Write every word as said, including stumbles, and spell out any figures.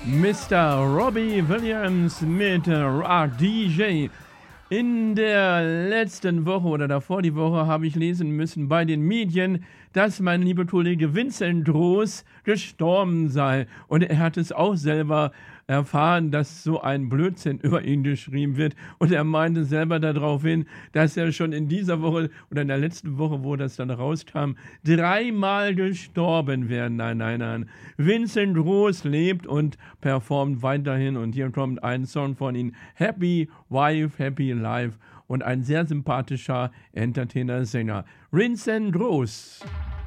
Mister Robbie Williams mit Rock D J. In der letzten Woche oder davor die Woche habe ich lesen müssen bei den Medien, dass mein lieber Kollege Vincent Groß gestorben sei. Und er hat es auch selber erfahren, dass so ein Blödsinn über ihn geschrieben wird. Und er meinte selber darauf hin, dass er schon in dieser Woche oder in der letzten Woche, wo das dann rauskam, dreimal gestorben wäre. Nein, nein, nein. Vincent Groß lebt und performt weiterhin. Und hier kommt ein Song von ihm, Happy Wife, Happy Life. Und ein sehr sympathischer Entertainer-Sänger. Vincent Groß.